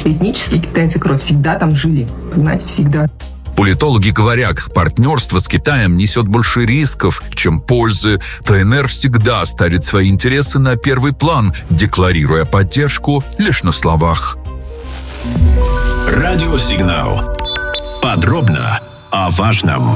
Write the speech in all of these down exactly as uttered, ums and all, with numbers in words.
этнические китайцы кровь всегда там жили. Понимаете, всегда. Политологи говорят, партнерство с Китаем несет больше рисков, чем пользы. ТНР всегда ставит свои интересы на первый план, декларируя поддержку лишь на словах. Радиосигнал. Подробно о важном.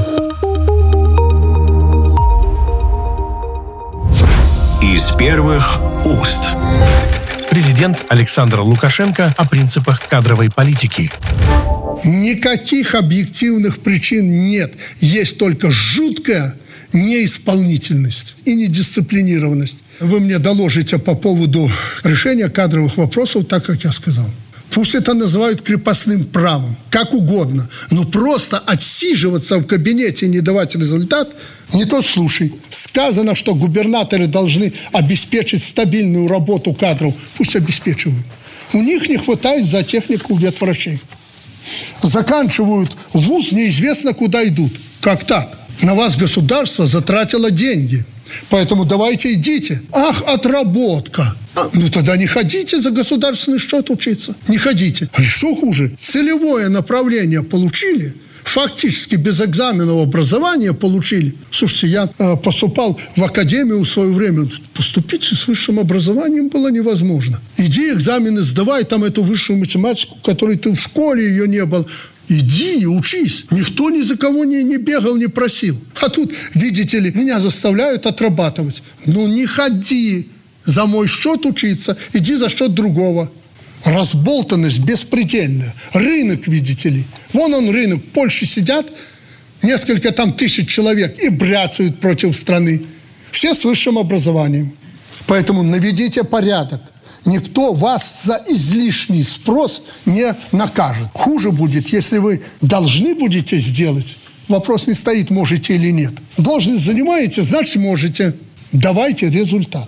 Из первых уст. Президент Александр Лукашенко о принципах кадровой политики. Никаких объективных причин нет. Есть только жуткая неисполнительность и недисциплинированность. Вы мне доложите по поводу решения кадровых вопросов, так как я сказал. Пусть это называют крепостным правом, как угодно. Но просто отсиживаться в кабинете и не давать результат – не тот случай. Сказано, что губернаторы должны обеспечить стабильную работу кадров. Пусть обеспечивают. У них не хватает за технику ветврачей. Заканчивают вуз, неизвестно куда идут. Как так? На вас государство затратило деньги. Поэтому давайте идите. Ах, отработка. А, ну тогда не ходите за государственный счет учиться. Не ходите. А что хуже? Целевое направление получили. Фактически без экзаменного образования получили. Слушайте, я э, поступал в академию в свое время. Поступить с высшим образованием было невозможно. Иди экзамены сдавай, там эту высшую математику, которой ты в школе ее не был. Иди и учись. Никто ни за кого не, не бегал, не просил. А тут, видите ли, меня заставляют отрабатывать. Ну не ходи за мой счет учиться, иди за счет другого. Разболтанность беспредельная. Рынок, видите ли. Вон он рынок. В Польше сидят несколько там тысяч человек и бряцают против страны. Все с высшим образованием. Поэтому наведите порядок. Никто вас за излишний спрос не накажет. Хуже будет, если вы должны будете сделать. Вопрос не стоит, можете или нет. Должность занимаете, значит можете. Давайте результат.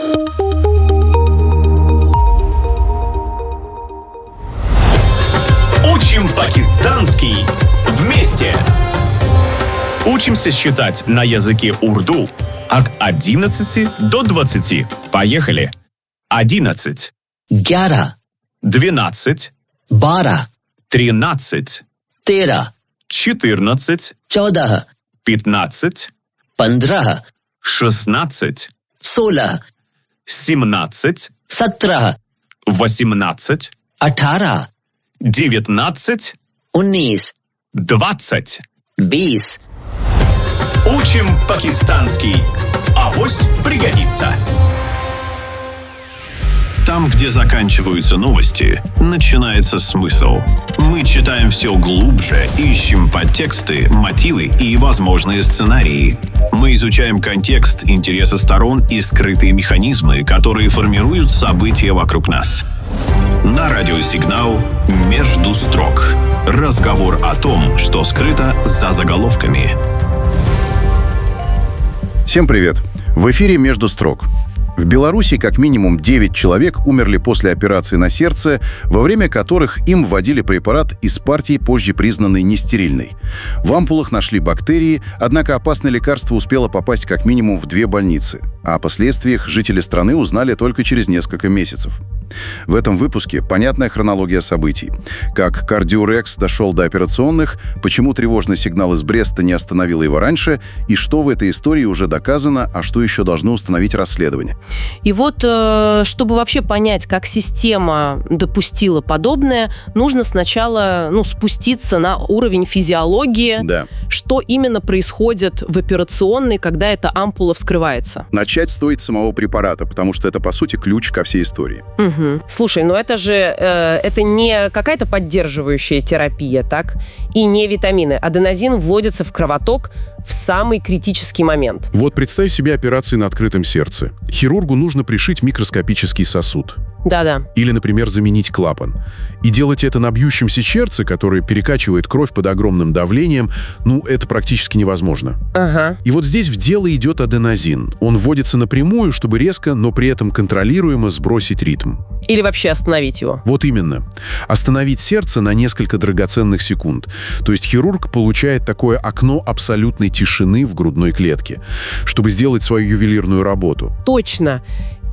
Учим пакистанский вместе. Учимся считать на языке урду от одиннадцати до двадцати. Поехали. Одиннадцать. Гяра. Двенадцать. Бара. Тринадцать. Тера. Четырнадцать. Чодаха. Пятнадцать. Пандраха. Шестнадцать. Сола. Семнадцать. Сатраха. Восемнадцать. Атара. Девятнадцать. Уннис. Двадцать. Бис. Учим пакистанский. Авось пригодится. Там, где заканчиваются новости, начинается смысл. Мы читаем все глубже, ищем подтексты, мотивы и возможные сценарии. Мы изучаем контекст, интересы сторон и скрытые механизмы, которые формируют события вокруг нас. На радиосигнал «Между строк». Разговор о том, что скрыто за заголовками. Всем привет! В эфире «Между строк». В Беларуси как минимум девять человек умерли после операции на сердце, во время которых им вводили препарат из партии, позже признанной нестерильной. В ампулах нашли бактерии, однако опасное лекарство успело попасть как минимум в две больницы, а о последствиях жители страны узнали только через несколько месяцев. В этом выпуске понятная хронология событий. Как Кардиорекс дошел до операционных, почему тревожный сигнал из Бреста не остановил его раньше, и что в этой истории уже доказано, а что еще должно установить расследование. И вот, чтобы вообще понять, как система допустила подобное, нужно сначала ну, спуститься на уровень физиологии, да. Что именно происходит в операционной, когда эта ампула вскрывается. Начать стоит с самого препарата, потому что это, по сути, ключ ко всей истории. Угу. Слушай, ну это же э, это не какая-то поддерживающая терапия, так? И не витамины. Аденозин вводится в кровоток в самый критический момент. Вот представь себе операцию на открытом сердце. Хирургу нужно пришить микроскопический сосуд. Да-да. Или, например, заменить клапан. И делать это на бьющемся сердце, которое перекачивает кровь под огромным давлением, ну, это практически невозможно. Ага. И вот здесь в дело идет аденозин. Он вводится напрямую, чтобы резко, но при этом контролируемо сбросить ритм. Или вообще остановить его. Вот именно. Остановить сердце на несколько драгоценных секунд. То есть хирург получает такое окно абсолютной тишины в грудной клетке, чтобы сделать свою ювелирную работу. Точно.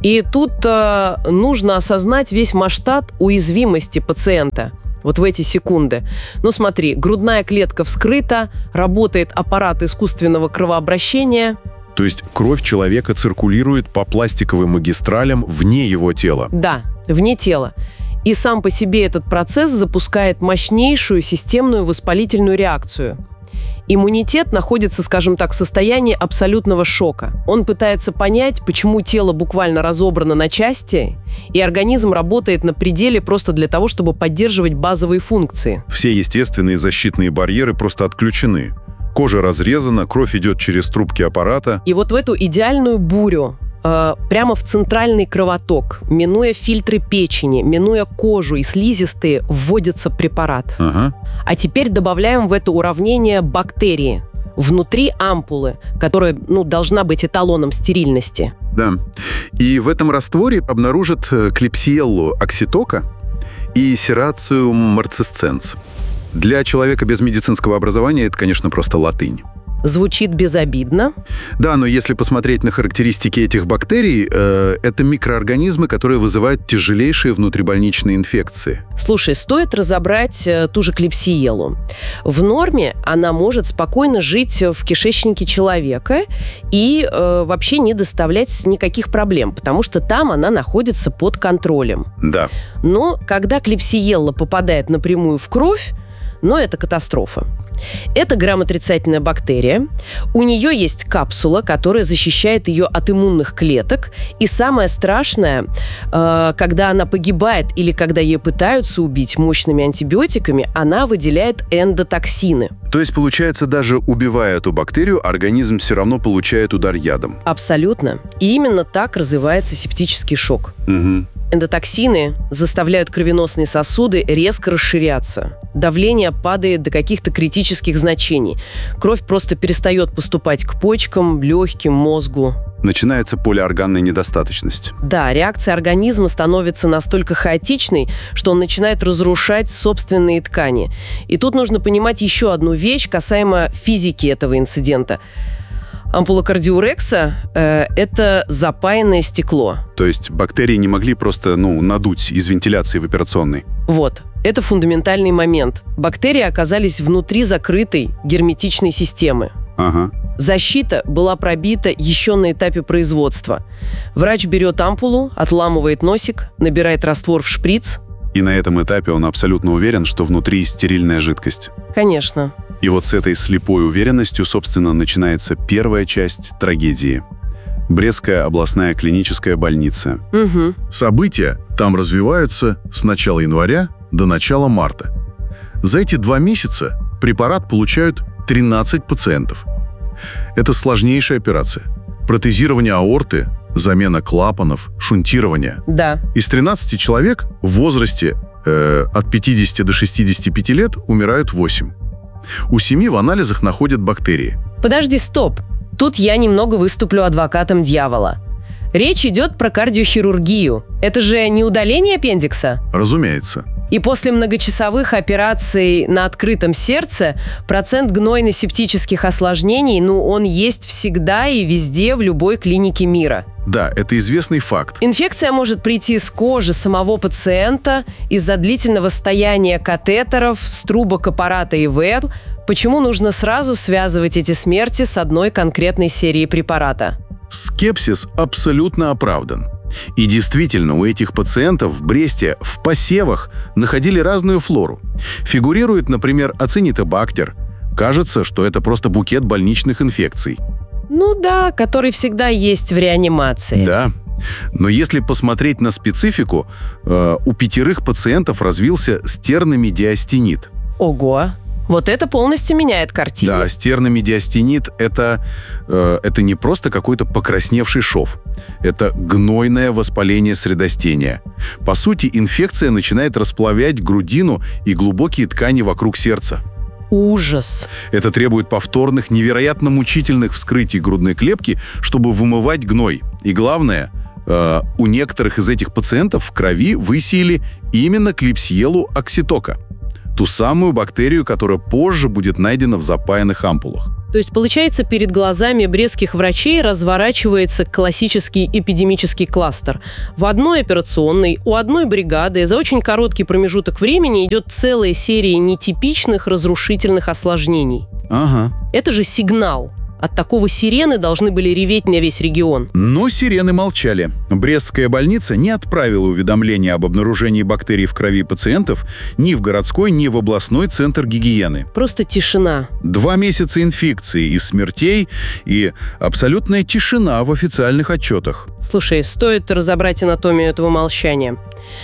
И тут э, нужно осознать весь масштаб уязвимости пациента. Вот в эти секунды. Ну смотри, грудная клетка вскрыта, работает аппарат искусственного кровообращения. То есть кровь человека циркулирует по пластиковым магистралям вне его тела. Да, вне тела. И сам по себе этот процесс запускает мощнейшую системную воспалительную реакцию. Иммунитет находится, скажем так, в состоянии абсолютного шока. Он пытается понять, почему тело буквально разобрано на части, и организм работает на пределе просто для того, чтобы поддерживать базовые функции. Все естественные защитные барьеры просто отключены. Кожа разрезана, кровь идет через трубки аппарата. И вот в эту идеальную бурю, э, прямо в центральный кровоток, минуя фильтры печени, минуя кожу и слизистые, вводится препарат. Ага. А теперь добавляем в это уравнение бактерии внутри ампулы, которая, ну, должна быть эталоном стерильности. Да. И в этом растворе обнаружат клепсиеллу окситока и серациум марцисценс. Для человека без медицинского образования это, конечно, просто латынь. Звучит безобидно. Да, но если посмотреть на характеристики этих бактерий, э, это микроорганизмы, которые вызывают тяжелейшие внутрибольничные инфекции. Слушай, стоит разобрать э, ту же клепсиеллу. В норме она может спокойно жить в кишечнике человека и э, вообще не доставлять никаких проблем, потому что там она находится под контролем. Да. Но когда клепсиелла попадает напрямую в кровь, но это катастрофа. Это грамотрицательная бактерия. У нее есть капсула, которая защищает ее от иммунных клеток. И самое страшное, э, когда она погибает или когда ее пытаются убить мощными антибиотиками, она выделяет эндотоксины. То есть, получается, даже убивая эту бактерию, организм все равно получает удар ядом. Абсолютно. И именно так развивается септический шок. Угу. Эндотоксины заставляют кровеносные сосуды резко расширяться. Давление падает до каких-то критических значений. Кровь просто перестает поступать к почкам, легким, мозгу. Начинается полиорганная недостаточность. Да, реакция организма становится настолько хаотичной, что он начинает разрушать собственные ткани. И тут нужно понимать еще одну вещь касаемо физики этого инцидента. Ампула кардиорекса э, – это запаянное стекло. То есть бактерии не могли просто, ну, надуть из вентиляции в операционной? Вот. Это фундаментальный момент. Бактерии оказались внутри закрытой герметичной системы. Ага. Защита была пробита еще на этапе производства. Врач берет ампулу, отламывает носик, набирает раствор в шприц. И на этом этапе он абсолютно уверен, что внутри стерильная жидкость. Конечно. И вот с этой слепой уверенностью, собственно, начинается первая часть трагедии. Брестская областная клиническая больница. Угу. События там развиваются с начала января до начала марта. За эти два месяца препарат получают тринадцать пациентов. Это сложнейшая операция. Протезирование аорты, замена клапанов, шунтирование. Да. Из тринадцати человек в возрасте э, от пятидесяти до шестидесяти пяти лет умирают восемь. У семи в анализах находят бактерии. Подожди, стоп. Тут я немного выступлю адвокатом дьявола. Речь идет про кардиохирургию. Это же не удаление аппендикса? Разумеется. И после многочасовых операций на открытом сердце процент гнойно-септических осложнений, ну, он есть всегда и везде, в любой клинике мира. Да, это известный факт. Инфекция может прийти с кожи самого пациента из-за длительного стояния катетеров, с трубок аппарата и ИВЛ. Почему нужно сразу связывать эти смерти с одной конкретной серией препарата? Скепсис абсолютно оправдан. И действительно, у этих пациентов в Бресте в посевах находили разную флору. Фигурирует, например, ацинитобактер. Кажется, что это просто букет больничных инфекций. Ну да, который всегда есть в реанимации. Да. Но если посмотреть на специфику, э, у пятерых пациентов развился стерномедиастенит. Ого! Вот это полностью меняет картину. Да, стерномедиастенит – это, э, это не просто какой-то покрасневший шов. Это гнойное воспаление средостения. По сути, инфекция начинает расплавлять грудину и глубокие ткани вокруг сердца. Ужас. Это требует повторных, невероятно мучительных вскрытий грудной клетки, чтобы вымывать гной. И главное, э, у некоторых из этих пациентов в крови высеяли именно клепсиеллу окситока. Ту самую бактерию, которая позже будет найдена в запаянных ампулах. То есть, получается, перед глазами брестских врачей разворачивается классический эпидемический кластер. В одной операционной, у одной бригады за очень короткий промежуток времени идет целая серия нетипичных разрушительных осложнений. Ага. Это же сигнал. От такого сирены должны были реветь на весь регион. Но сирены молчали. Брестская больница не отправила уведомления об обнаружении бактерий в крови пациентов ни в городской, ни в областной центр гигиены. Просто тишина. Два месяца инфекции и смертей, и абсолютная тишина в официальных отчетах. Слушай, стоит разобрать анатомию этого молчания.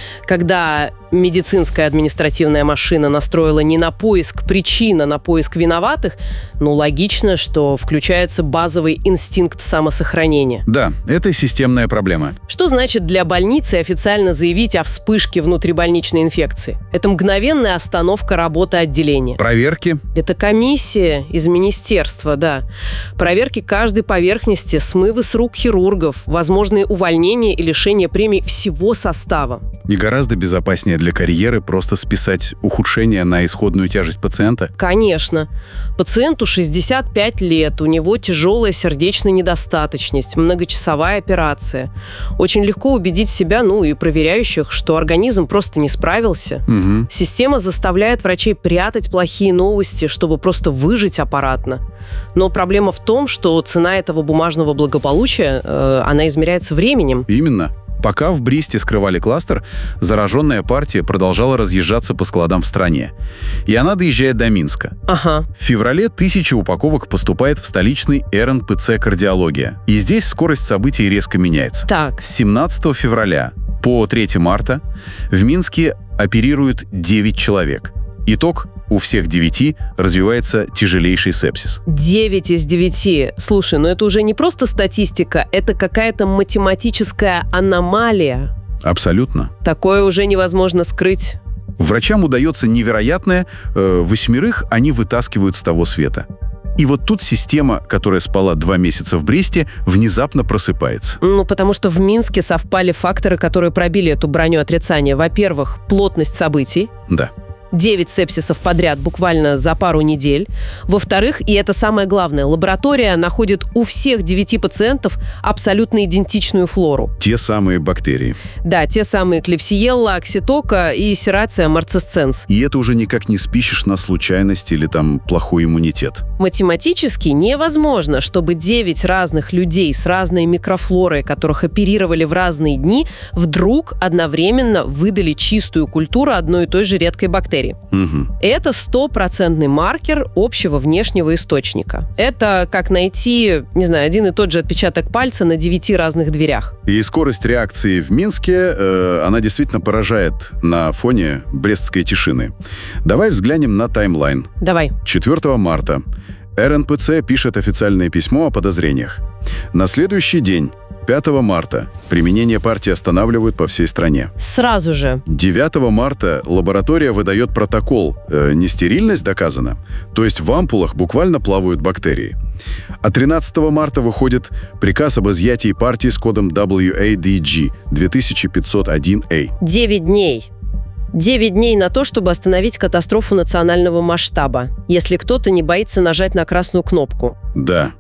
Когда медицинская административная машина настроила не на поиск причин, а на поиск виноватых, ну, логично, что включается базовый инстинкт самосохранения. Да, это системная проблема. Что значит для больницы официально заявить о вспышке внутрибольничной инфекции? Это мгновенная остановка работы отделения. Проверки? Это комиссия из министерства, да. Проверки каждой поверхности, смывы с рук хирургов, возможные увольнения и лишение премий всего состава. И гораздо безопаснее для карьеры просто списать ухудшение на исходную тяжесть пациента? Конечно. Пациенту шестьдесят пять лет, у него тяжелая сердечная недостаточность, многочасовая операция. Очень легко убедить себя, ну и проверяющих, что организм просто не справился. Угу. Система заставляет врачей прятать плохие новости, чтобы просто выжить аппаратно. Но проблема в том, что цена этого бумажного благополучия, э, она измеряется временем. Именно. Пока в Бресте скрывали кластер, зараженная партия продолжала разъезжаться по складам в стране. И она доезжает до Минска. Ага. В феврале тысяча упаковок поступает в столичный эр эн пэ цэ «Кардиология». И здесь скорость событий резко меняется. Так. С семнадцатого февраля по третьего марта в Минске оперируют девять человек. Итог – у всех девяти развивается тяжелейший сепсис. Девять из девяти. Слушай, ну это уже не просто статистика, это какая-то математическая аномалия. Абсолютно. Такое уже невозможно скрыть. Врачам удается невероятное. Э, восьмерых они вытаскивают с того света. И вот тут система, которая спала два месяца в Бресте, внезапно просыпается. Ну, потому что в Минске совпали факторы, которые пробили эту броню отрицания. Во-первых, плотность событий. Да. Девять сепсисов подряд буквально за пару недель. Во-вторых, и это самое главное, лаборатория находит у всех девяти пациентов абсолютно идентичную флору. Те самые бактерии. Да, те самые клепсиелла, окситока и серация марцисценс. И это уже никак не спишешь на случайность или там плохой иммунитет. Математически невозможно, чтобы девять разных людей с разной микрофлорой, которых оперировали в разные дни, вдруг одновременно выдали чистую культуру одной и той же редкой бактерии. Угу. Это стопроцентный маркер общего внешнего источника. Это как найти, не знаю, один и тот же отпечаток пальца на девяти разных дверях. И скорость реакции в Минске, э, она действительно поражает на фоне брестской тишины. Давай взглянем на таймлайн. Давай. четвёртого марта эр эн пэ цэ пишет официальное письмо о подозрениях. На следующий день, пятого марта, применение партии останавливают по всей стране. Сразу же. девятого марта лаборатория выдает протокол. Э, нестерильность доказана. То есть в ампулах буквально плавают бактерии. А тринадцатого марта выходит приказ об изъятии партии с кодом дабл ю эй ди джи две тысячи пятьсот один эй. Девять дней. Девять дней на то, чтобы остановить катастрофу национального масштаба, если кто-то не боится нажать на красную кнопку. Да.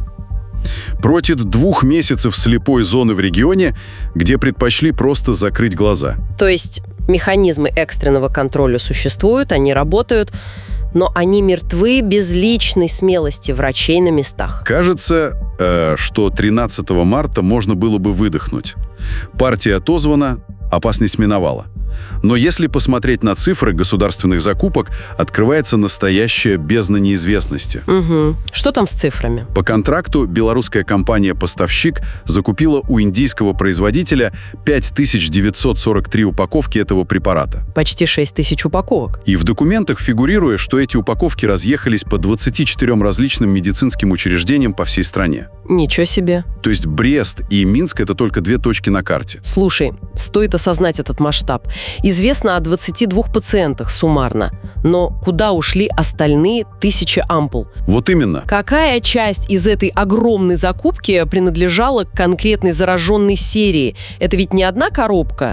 Против двух месяцев слепой зоны в регионе, где предпочли просто закрыть глаза. То есть механизмы экстренного контроля существуют, они работают, но они мертвы без личной смелости врачей на местах. Кажется, э, что тринадцатого марта можно было бы выдохнуть. Партия отозвана, опасность миновала. Но если посмотреть на цифры государственных закупок, открывается настоящая бездна неизвестности. Угу. Что там с цифрами? По контракту белорусская компания-поставщик закупила у индийского производителя пять тысяч девятьсот сорок три упаковки этого препарата. Почти шесть тысяч упаковок. И в документах фигурирует, что эти упаковки разъехались по двадцати четырем различным медицинским учреждениям по всей стране. Ничего себе. То есть Брест и Минск — это только две точки на карте. Слушай, стоит осознать этот масштаб. Известно о двадцати двух пациентах суммарно. Но куда ушли остальные тысячи ампул? Вот именно. Какая часть из этой огромной закупки принадлежала к конкретной зараженной серии? Это ведь не одна коробка.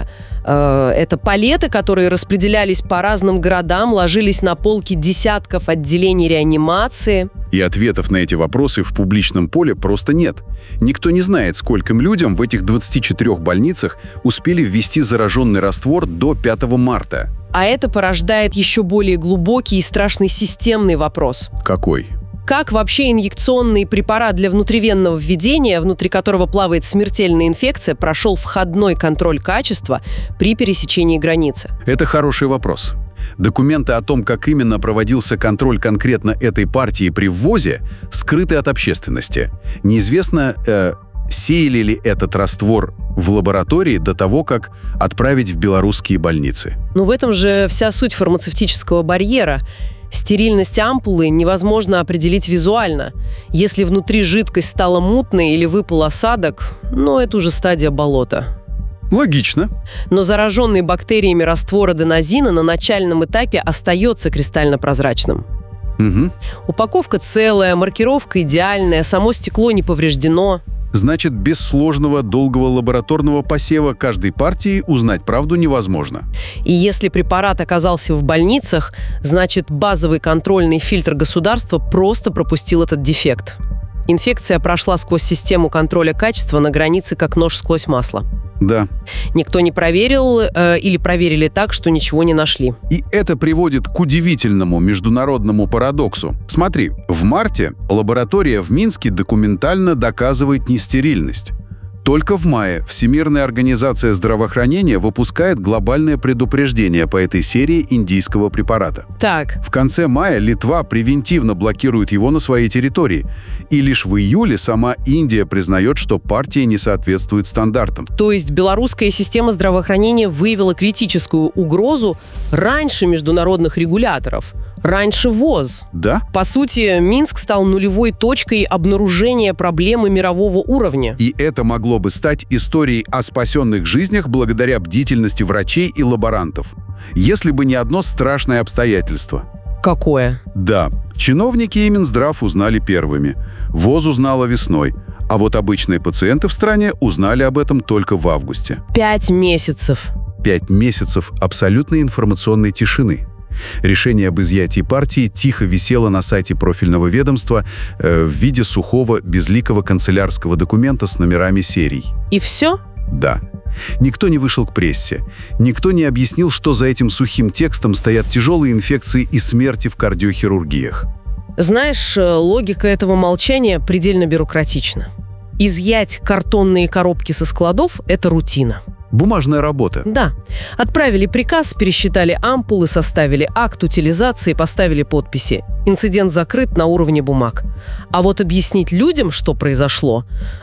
Э, это палеты, которые распределялись по разным городам, ложились на полки десятков отделений реанимации. И ответов на эти вопросы в публичном поле просто нет. Никто не знает, скольким людям в этих двадцати четырёх больницах успели ввести зараженный раствор до пятого марта. А это порождает еще более глубокий и страшный системный вопрос. Какой? Как вообще инъекционный препарат для внутривенного введения, внутри которого плавает смертельная инфекция, прошел входной контроль качества при пересечении границы? Это хороший вопрос. Документы о том, как именно проводился контроль конкретно этой партии при ввозе, скрыты от общественности. Неизвестно, э, сеяли ли этот раствор в лаборатории до того, как отправить в белорусские больницы. Но в этом же вся суть фармацевтического барьера. Стерильность ампулы невозможно определить визуально. Если внутри жидкость стала мутной или выпал осадок, ну, это уже стадия болота. Логично. Но зараженный бактериями раствор аденозина на начальном этапе остается кристально прозрачным. Угу. Упаковка целая, маркировка идеальная, само стекло не повреждено. Значит, без сложного, долгого лабораторного посева каждой партии узнать правду невозможно. И если препарат оказался в больницах, значит, базовый контрольный фильтр государства просто пропустил этот дефект. Инфекция прошла сквозь систему контроля качества на границе, как нож сквозь масло. Да. Никто не проверил э, или проверили так, что ничего не нашли. И это приводит к удивительному международному парадоксу. Смотри, в марте лаборатория в Минске документально доказывает нестерильность. Только в мае Всемирная организация здравоохранения выпускает глобальное предупреждение по этой серии индийского препарата. Так. В конце мая Литва превентивно блокирует его на своей территории. И лишь в июле сама Индия признает, что партия не соответствует стандартам. То есть белорусская система здравоохранения выявила критическую угрозу раньше международных регуляторов. Раньше ВОЗ. Да. По сути, Минск стал нулевой точкой обнаружения проблемы мирового уровня. И это могло бы стать историей о спасенных жизнях благодаря бдительности врачей и лаборантов. Если бы не одно страшное обстоятельство. Какое? Да, чиновники и Минздрав узнали первыми. ВОЗ узнала весной. А вот обычные пациенты в стране узнали об этом только в августе. Пять месяцев. Пять месяцев абсолютной информационной тишины. Решение об изъятии партии тихо висело на сайте профильного ведомства э, в виде сухого, безликого канцелярского документа с номерами серий. И все? Да. Никто не вышел к прессе. Никто не объяснил, что за этим сухим текстом стоят тяжелые инфекции и смерти в кардиохирургиях. Знаешь, логика этого молчания предельно бюрократична. Изъять картонные коробки со складов – это рутина. Бумажная работа. Да. Отправили приказ, пересчитали ампулы, составили акт утилизации, поставили подписи. Инцидент закрыт на уровне бумаг. А вот объяснить людям, что произошло,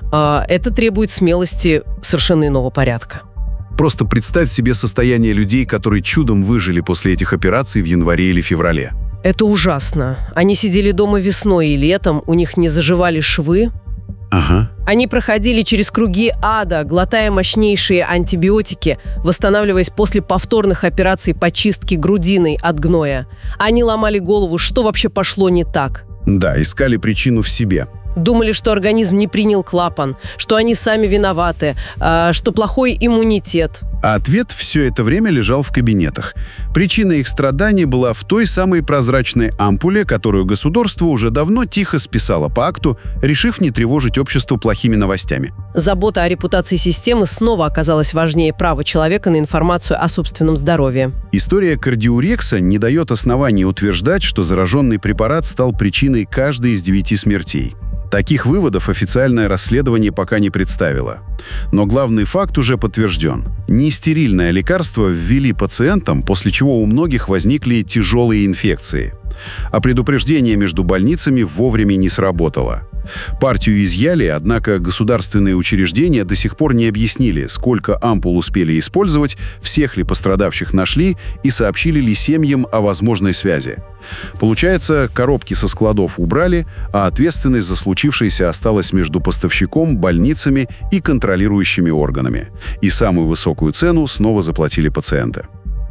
это требует смелости совершенно иного порядка. Просто представь себе состояние людей, которые чудом выжили после этих операций в январе или феврале. Это ужасно. Они сидели дома весной и летом, у них не заживали швы. Ага. Они проходили через круги ада, глотая мощнейшие антибиотики, восстанавливаясь после повторных операций по чистке грудиной от гноя. Они ломали голову, что вообще пошло не так. Да, искали причину в себе. Думали, что организм не принял клапан, что они сами виноваты, что плохой иммунитет. А ответ все это время лежал в кабинетах. Причина их страданий была в той самой прозрачной ампуле, которую государство уже давно тихо списало по акту, решив не тревожить общество плохими новостями. Забота о репутации системы снова оказалась важнее права человека на информацию о собственном здоровье. История кардиурекса не дает оснований утверждать, что зараженный препарат стал причиной каждой из девяти смертей. Таких выводов официальное расследование пока не представило. Но главный факт уже подтвержден. Нестерильное лекарство ввели пациентам, после чего у многих возникли тяжелые инфекции. А предупреждение между больницами вовремя не сработало. Партию изъяли, однако государственные учреждения до сих пор не объяснили, сколько ампул успели использовать, всех ли пострадавших нашли и сообщили ли семьям о возможной связи. Получается, коробки со складов убрали, а ответственность за случившееся осталась между поставщиком, больницами и контролирующими органами. И самую высокую цену снова заплатили пациенты.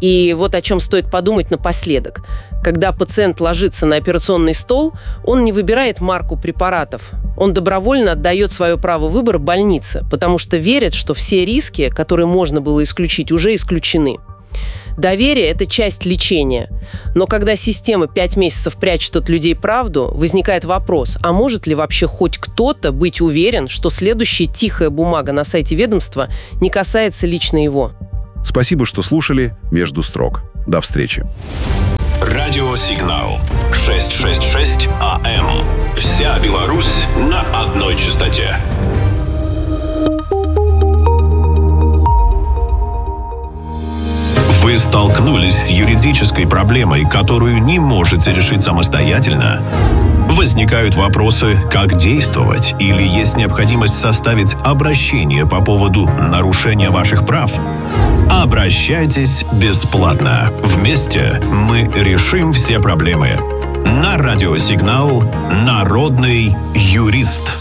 И вот о чем стоит подумать напоследок. Когда пациент ложится на операционный стол, он не выбирает марку препаратов. Он добровольно отдает свое право выбора больнице, потому что верит, что все риски, которые можно было исключить, уже исключены. Доверие – это часть лечения. Но когда система пять месяцев прячет от людей правду, возникает вопрос, а может ли вообще хоть кто-то быть уверен, что следующая тихая бумага на сайте ведомства не касается лично его? Спасибо, что слушали «Между строк». До встречи. Радиосигнал шестьсот шестьдесят шесть АМ. Вся Беларусь на одной частоте. Вы столкнулись с юридической проблемой, которую не можете решить самостоятельно? Возникают вопросы, как действовать, или есть необходимость составить обращение по поводу нарушения ваших прав? Обращайтесь бесплатно. Вместе мы решим все проблемы. На радиосигнал «Народный юрист».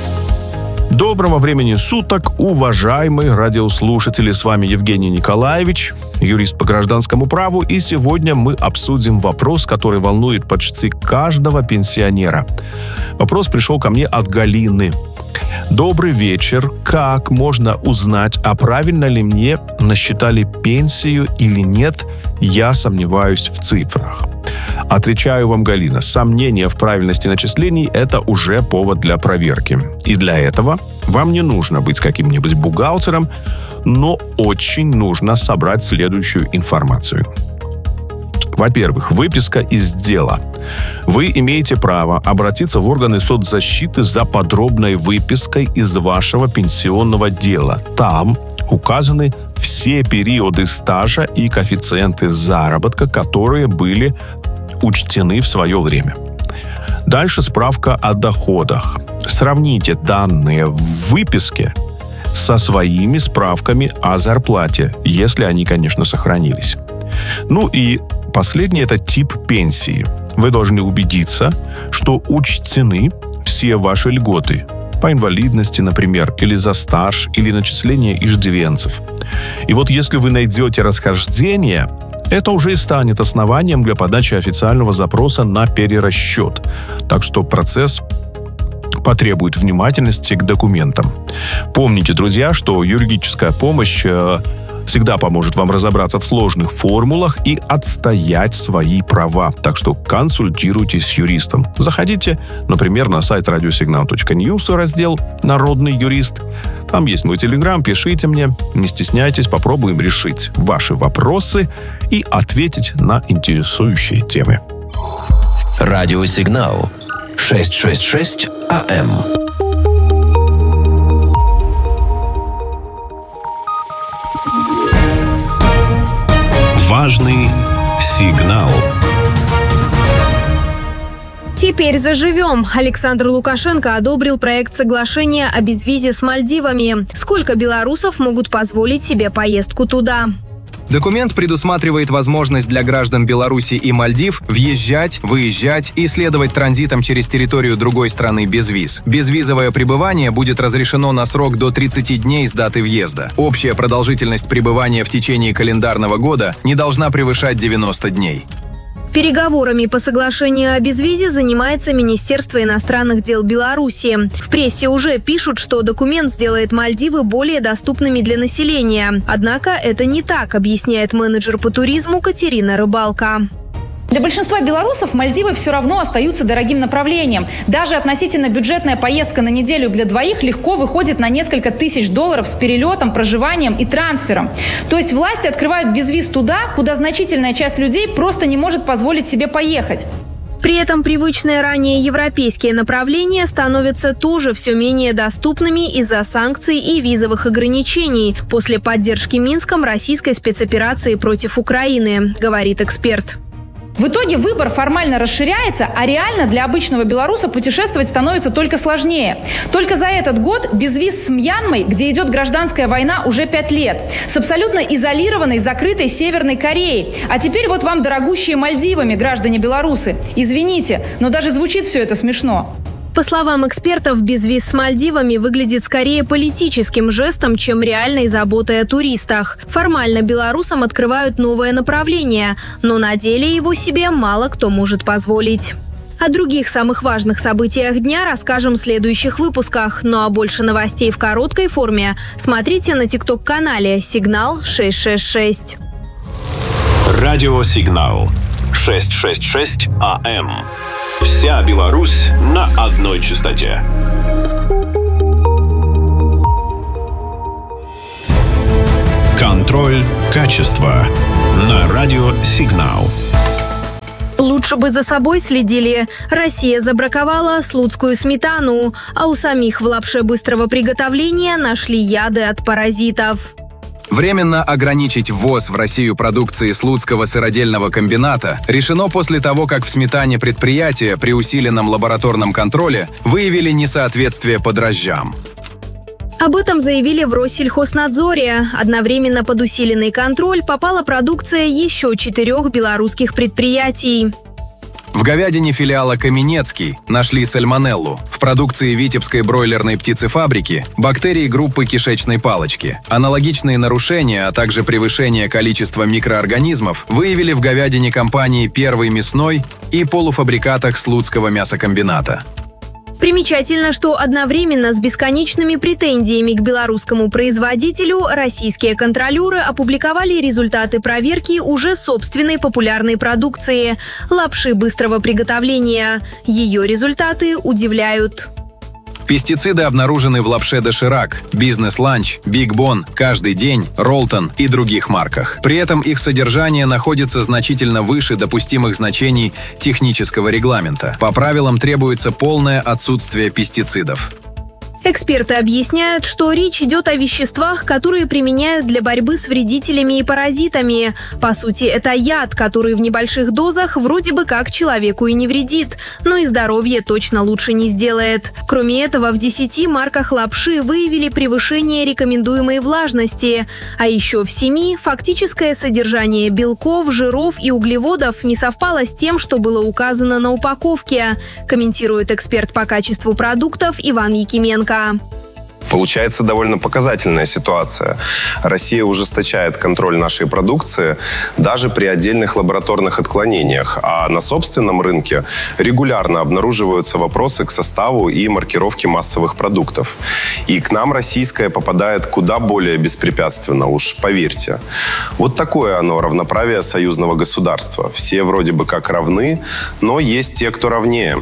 Доброго времени суток, уважаемые радиослушатели. С вами Евгений Николаевич, юрист по гражданскому праву, и сегодня мы обсудим вопрос, который волнует почти каждого пенсионера. Вопрос пришел ко мне от Галины. Добрый вечер. Как можно узнать, а правильно ли мне насчитали пенсию или нет? Я сомневаюсь в цифрах. Отвечаю вам, Галина, сомнение в правильности начислений – это уже повод для проверки. И для этого вам не нужно быть каким-нибудь бухгалтером, но очень нужно собрать следующую информацию. Во-первых, выписка из дела. Вы имеете право обратиться в органы соцзащиты за подробной выпиской из вашего пенсионного дела. Там указаны все периоды стажа и коэффициенты заработка, которые были учтены в свое время. Дальше справка о доходах. Сравните данные в выписке со своими справками о зарплате, если они, конечно, сохранились. Ну и последний – это тип пенсии. Вы должны убедиться, что учтены все ваши льготы. По инвалидности, например, или за стаж, или начисление иждивенцев. И вот если вы найдете расхождение, это уже и станет основанием для подачи официального запроса на перерасчет. Так что процесс потребует внимательности к документам. Помните, друзья, что юридическая помощь э, всегда поможет вам разобраться в сложных формулах и отстоять свои права. Так что консультируйтесь с юристом. Заходите, например, на сайт радиосигнал точка ньюс, раздел «Народный юрист». Там есть мой телеграм, пишите мне, не стесняйтесь, попробуем решить ваши вопросы и ответить на интересующие темы. Радиосигнал шестьсот шестьдесят шесть АМ. Важный сигнал. Теперь заживем. Александр Лукашенко одобрил проект соглашения о безвизе с Мальдивами. Сколько белорусов могут позволить себе поездку туда? Документ предусматривает возможность для граждан Беларуси и Мальдив въезжать, выезжать и следовать транзитом через территорию другой страны без виз. Безвизовое пребывание будет разрешено на срок до тридцати дней с даты въезда. Общая продолжительность пребывания в течение календарного года не должна превышать девяносто дней. Переговорами по соглашению о безвизе занимается Министерство иностранных дел Беларуси. В прессе уже пишут, что документ сделает Мальдивы более доступными для населения. Однако это не так, объясняет менеджер по туризму Катерина Рыбалка. Для большинства белорусов Мальдивы все равно остаются дорогим направлением. Даже относительно бюджетная поездка на неделю для двоих легко выходит на несколько тысяч долларов с перелетом, проживанием и трансфером. То есть власти открывают безвиз туда, куда значительная часть людей просто не может позволить себе поехать. При этом привычные ранее европейские направления становятся тоже все менее доступными из-за санкций и визовых ограничений после поддержки Минском российской спецоперации против Украины, говорит эксперт. В итоге выбор формально расширяется, а реально для обычного белоруса путешествовать становится только сложнее. Только за этот год безвиз с Мьянмой, где идет гражданская война уже пять лет, с абсолютно изолированной, закрытой Северной Кореей. А теперь вот вам дорогущие Мальдивами, граждане белорусы. Извините, но даже звучит все это смешно. По словам экспертов, безвиз с Мальдивами выглядит скорее политическим жестом, чем реальной заботой о туристах. Формально белорусам открывают новое направление, но на деле его себе мало кто может позволить. О других самых важных событиях дня расскажем в следующих выпусках. Ну а больше новостей в короткой форме смотрите на тикток-канале «Сигнал шесть шесть шесть». Радио «Сигнал» шестьсот шестьдесят шесть АМ. Вся Беларусь на одной частоте. Контроль качества на радио «Сигнал». Лучше бы за собой следили. Россия забраковала слуцкую сметану, а у самих в лапше быстрого приготовления нашли яды от паразитов. Временно ограничить ввоз в Россию продукции Слуцкого сыродельного комбината решено после того, как в сметане предприятия при усиленном лабораторном контроле выявили несоответствие по дрожжам. Об этом заявили в Россельхознадзоре. Одновременно под усиленный контроль попала продукция еще четырех белорусских предприятий. В говядине филиала «Каменецкий» нашли сальмонеллу. В продукции Витебской бройлерной птицефабрики – бактерии группы кишечной палочки. Аналогичные нарушения, а также превышение количества микроорганизмов выявили в говядине компании «Первый мясной» и полуфабрикатах Слуцкого мясокомбината. Примечательно, что одновременно с бесконечными претензиями к белорусскому производителю российские контролеры опубликовали результаты проверки уже собственной популярной продукции – лапши быстрого приготовления. Ее результаты удивляют. Пестициды обнаружены в лапше «Доширак», «Бизнес-ланч», «Биг Бон», «Каждый день», «Ролтон» и других марках. При этом их содержание находится значительно выше допустимых значений технического регламента. По правилам требуется полное отсутствие пестицидов. Эксперты объясняют, что речь идет о веществах, которые применяют для борьбы с вредителями и паразитами. По сути, это яд, который в небольших дозах вроде бы как человеку и не вредит, но и здоровье точно лучше не сделает. Кроме этого, в десяти марках лапши выявили превышение рекомендуемой влажности. А еще в семи фактическое содержание белков, жиров и углеводов не совпало с тем, что было указано на упаковке, комментирует эксперт по качеству продуктов Иван Якименко. Получается довольно показательная ситуация. Россия ужесточает контроль нашей продукции даже при отдельных лабораторных отклонениях, а на собственном рынке регулярно обнаруживаются вопросы к составу и маркировке массовых продуктов. И к нам российское попадает куда более беспрепятственно, уж поверьте. Вот такое оно равноправие союзного государства. Все вроде бы как равны, но есть те, кто равнее.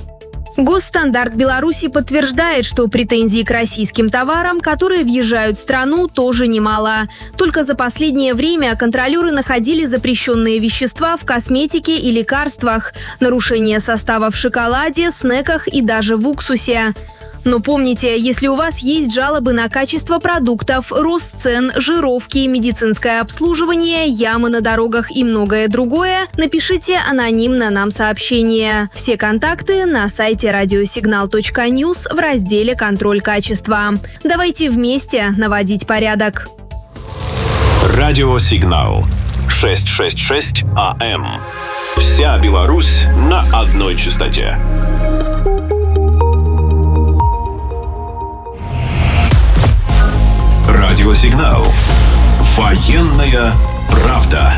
Госстандарт Беларуси подтверждает, что претензий к российским товарам, которые въезжают в страну, тоже немало. Только за последнее время контролеры находили запрещенные вещества в косметике и лекарствах, нарушение состава в шоколаде, снеках и даже в уксусе. Но помните, если у вас есть жалобы на качество продуктов, рост цен, жировки, медицинское обслуживание, ямы на дорогах и многое другое, напишите анонимно нам сообщение. Все контакты на сайте радиосигнал точка ньюс в разделе «Контроль качества». Давайте вместе наводить порядок. Радио «Сигнал» шестьсот шестьдесят шесть АМ. Вся Беларусь на одной частоте. Радиосигнал. Военная правда.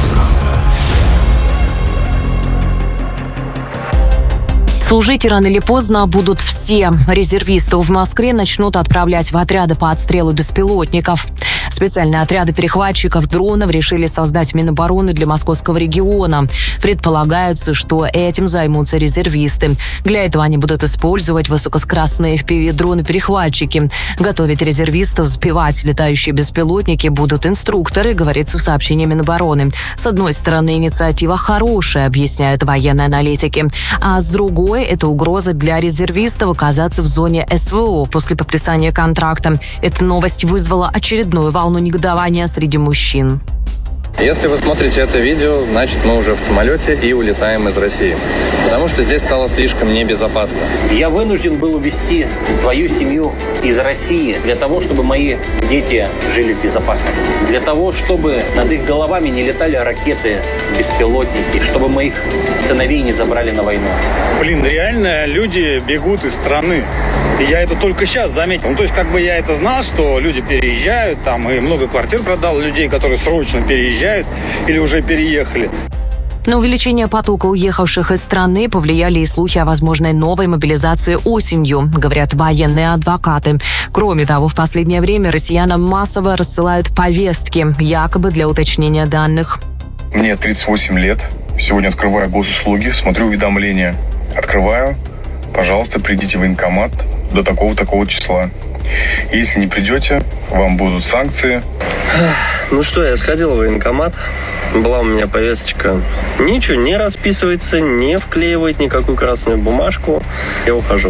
Служить рано или поздно будут все. Резервистов в Москве начнут отправлять в отряды по отстрелу беспилотников. Специальные отряды перехватчиков дронов решили создать Минобороны для московского региона. Предполагается, что этим займутся резервисты. Для этого они будут использовать высокоскоростные эф пи ви-дроны-перехватчики. Готовить резервистов сбивать летающие беспилотники будут инструкторы, говорится в сообщении Минобороны. С одной стороны, инициатива хорошая, объясняют военные аналитики. А с другой, это угроза для резервистов оказаться в зоне эс вэ о после подписания контракта. Эта новость вызвала очередную волну негодования среди мужчин. Если вы смотрите это видео, значит, мы уже в самолете и улетаем из России. Потому что здесь стало слишком небезопасно. Я вынужден был увезти свою семью из России для того, чтобы мои дети жили в безопасности. Для того, чтобы над их головами не летали ракеты, беспилотники, чтобы моих сыновей не забрали на войну. Блин, реально люди бегут из страны. И я это только сейчас заметил. Ну, то есть, как бы я это знал, что люди переезжают, там, и много квартир продал людей, которые срочно переезжают или уже переехали. На увеличение потока уехавших из страны повлияли и слухи о возможной новой мобилизации осенью, говорят военные адвокаты. Кроме того, в последнее время россиянам массово рассылают повестки, якобы для уточнения данных. Мне тридцать восемь лет. Сегодня открываю госуслуги, смотрю уведомления. Открываю. Пожалуйста, придите в военкомат до такого-такого числа. Если не придете, вам будут санкции. Ну что, я сходил в военкомат. Была у меня повесточка. Ничего не расписывается, не вклеивает никакую красную бумажку. Я ухожу.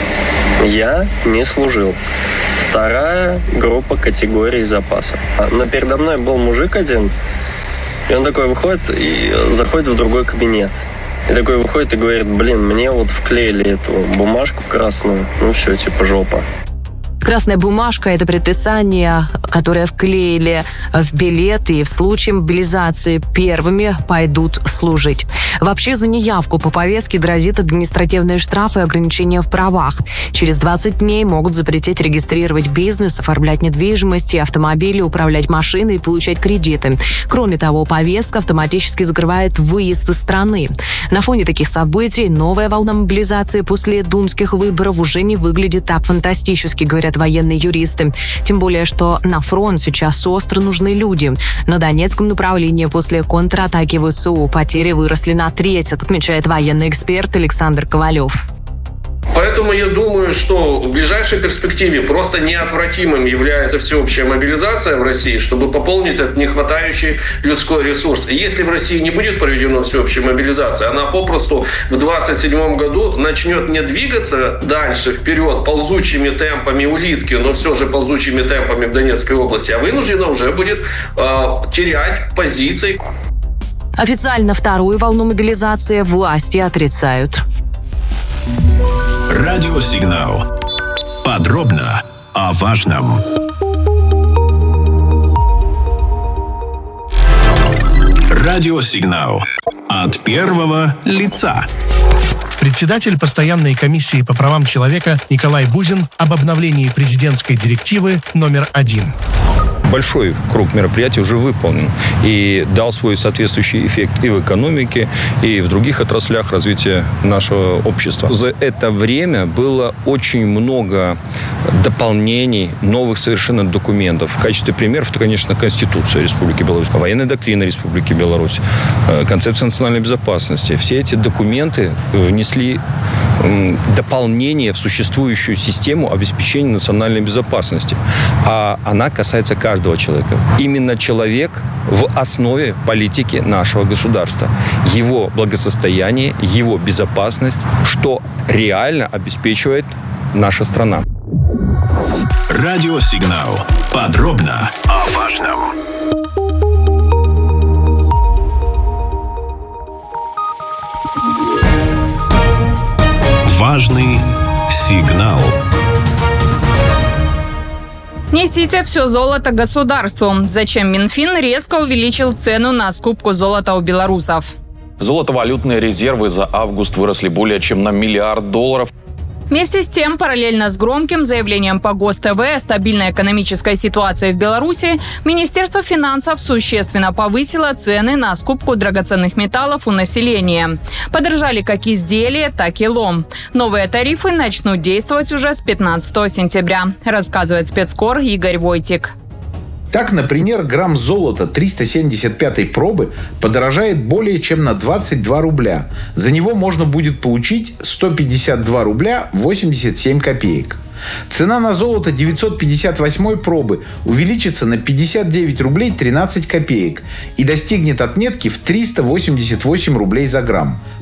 Я не служил. Вторая группа категорий запаса. Но передо мной был мужик один. И он такой выходит и заходит в другой кабинет. И такой выходит и говорит: блин, мне вот вклеили эту бумажку красную. Ну все, типа жопа. Красная бумажка – это предписание, которое вклеили в билет, и в случае мобилизации первыми пойдут служить. Вообще за неявку по повестке грозит административные штрафы и ограничения в правах. Через двадцать дней могут запретить регистрировать бизнес, оформлять недвижимость и автомобили, управлять машиной и получать кредиты. Кроме того, повестка автоматически закрывает выезд из страны. На фоне таких событий новая волна мобилизации после думских выборов уже не выглядит так фантастически, говорят военные юристы. Тем более, что на фронт сейчас остро нужны люди. На Донецком направлении после контратаки ВСУ потери выросли на треть, отмечает военный эксперт Александр Ковалев. Поэтому я думаю, что в ближайшей перспективе просто неотвратимым является всеобщая мобилизация в России, чтобы пополнить этот нехватающий людской ресурс. И если в России не будет проведена всеобщая мобилизация, она попросту в двадцать седьмом году начнет не двигаться дальше, вперед, ползучими темпами улитки, но все же ползучими темпами в Донецкой области, а вынуждена уже будет э, терять позиции. Официально вторую волну мобилизации власти отрицают. Радиосигнал. Подробно о важном. Радиосигнал. От первого лица. Председатель постоянной комиссии по правам человека Николай Бузин об обновлении президентской директивы номер один. Большой круг мероприятий уже выполнен и дал свой соответствующий эффект и в экономике, и в других отраслях развития нашего общества. За это время было очень много дополнений, новых совершенно документов. В качестве примеров это, конечно, Конституция Республики Беларусь, военная доктрина Республики Беларусь, концепция национальной безопасности. Все эти документы внесли дополнение в существующую систему обеспечения национальной безопасности. А она касается каждого человека. Именно человек в основе политики нашего государства. Его благосостояние, его безопасность, что реально обеспечивает наша страна. Радиосигнал. Подробно о важном. Важный сигнал. Несите все золото государству. Зачем Минфин резко увеличил цену на скупку золота у белорусов? Золотовалютные резервы за август выросли более чем на миллиард долларов. Вместе с тем, параллельно с громким заявлением по ГосТВ о стабильной экономической ситуации в Беларуси, Министерство финансов существенно повысило цены на скупку драгоценных металлов у населения. Подорожали как изделия, так и лом. Новые тарифы начнут действовать уже с пятнадцатого сентября, рассказывает спецкор Игорь Войтик. Так, например, грамм золота триста семьдесят пятой пробы подорожает более чем на двадцать два рубля. За него можно будет получить сто пятьдесят два рубля восемьдесят семь копеек. Цена на золото девятьсот пятьдесят восьмой пробы увеличится на пятьдесят девять рублей тринадцать копеек и достигнет отметки в триста восемьдесят восемь рублей за грамм.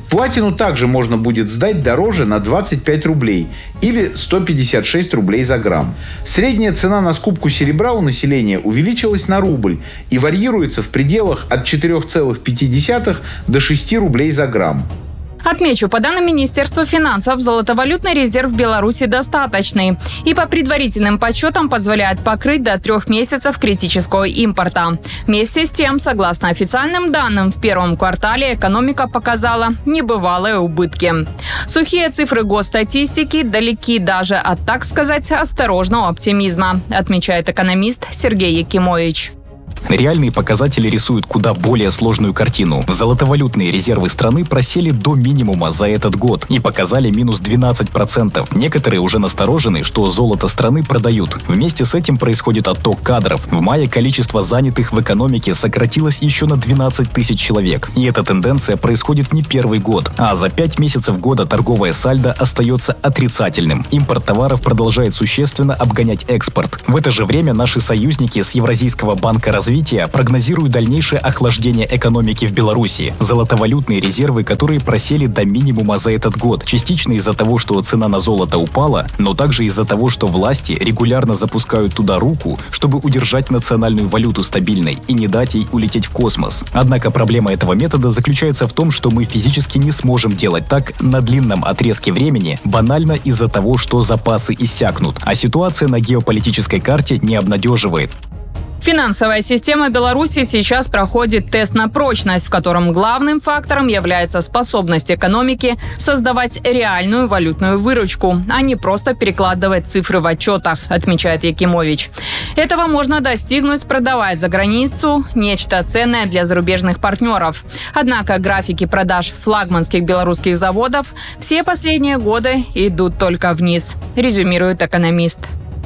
Платину также можно будет сдать дороже на двадцать пять рублей или сто пятьдесят шесть рублей за грамм. Средняя цена на скупку серебра у населения увеличилась на рубль и варьируется в пределах от четырёх целых пяти десятых до шести рублей за грамм. Отмечу, по данным Министерства финансов, золотовалютный резерв в Беларуси достаточный и по предварительным подсчетам позволяет покрыть до трех месяцев критического импорта. Вместе с тем, согласно официальным данным, в первом квартале экономика показала небывалые убытки. Сухие цифры госстатистики далеки даже от, так сказать, осторожного оптимизма, отмечает экономист Сергей Якимович. Реальные показатели рисуют куда более сложную картину. Золотовалютные резервы страны просели до минимума за этот год и показали минус двенадцать процентов. Некоторые уже насторожены, что золото страны продают. Вместе с этим происходит отток кадров. В мае количество занятых в экономике сократилось еще на двенадцать тысяч человек. И эта тенденция происходит не первый год. А за пять месяцев года торговое сальдо остается отрицательным. Импорт товаров продолжает существенно обгонять экспорт. В это же время наши союзники с Евразийского банка развития прогнозируют дальнейшее охлаждение экономики в Беларуси. Золотовалютные резервы, которые просели до минимума за этот год, частично из-за того, что цена на золото упала, но также из-за того, что власти регулярно запускают туда руку, чтобы удержать национальную валюту стабильной и не дать ей улететь в космос. Однако проблема этого метода заключается в том, что мы физически не сможем делать так на длинном отрезке времени, банально из-за того, что запасы иссякнут, а ситуация на геополитической карте не обнадеживает. Финансовая система Беларуси сейчас проходит тест на прочность, в котором главным фактором является способность экономики создавать реальную валютную выручку, а не просто перекладывать цифры в отчетах, отмечает Якимович. Этого можно достигнуть, продавая за границу нечто ценное для зарубежных партнеров. Однако графики продаж флагманских белорусских заводов все последние годы идут только вниз, резюмирует экономист.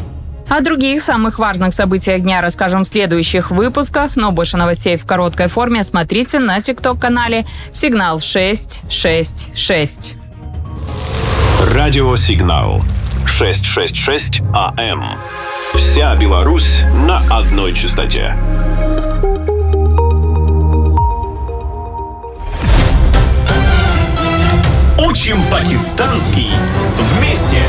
О других самых важных событиях дня расскажем в следующих выпусках, но больше новостей в короткой форме смотрите на тикток-канале «Сигнал шесть шесть шесть». Радио «Сигнал» шестьсот шестьдесят шесть АМ. Вся Беларусь на одной частоте. Учим пакистанский вместе.